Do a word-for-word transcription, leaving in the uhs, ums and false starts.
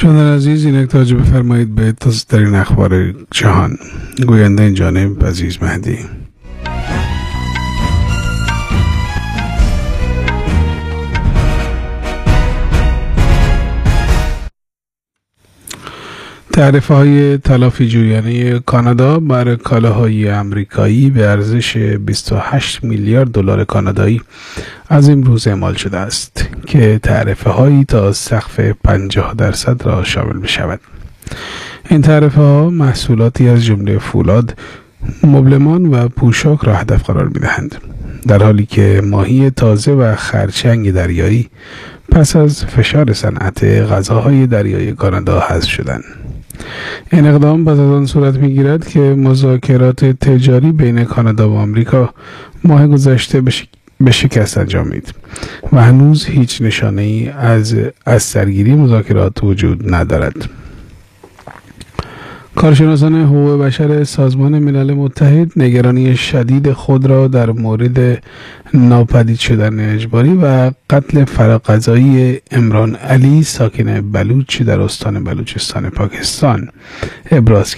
شنوندگان عزیز، اینک توجه بفرمایید به تازه ترین اخبار جهان. گوینده این جانب عزیز مهدی. تعرفه‌های تلافی جویانه کانادا بر کالاهای آمریکایی به ارزش بیست و هشت میلیارد دلار کانادایی از امروز اعمال شده است که تعرفه‌هایی تا سقف پنجاه درصد را شامل می‌شود. این تعرفه‌ها محصولاتی از جمله فولاد، مبلمان و پوشاک را هدف قرار می‌دهند، در حالی که ماهی تازه و خرچنگ دریایی پس از فشار صنعت غذاهای دریایی کانادا حذف شدند. این اقدام پس از آن صورت می‌گیرد که مذاکرات تجاری بین کانادا و آمریکا ماه گذشته به شکست انجامید و هنوز هیچ نشانه‌ای از از سرگیری مذاکرات وجود ندارد. کارشناسان حقوق بشر سازمان ملل متحد نگرانی شدید خود را در مورد ناپدید شدن اجباری و قتل فراقضایی عمران علی ساکن بلوچ در استان بلوچستان پاکستان ابراز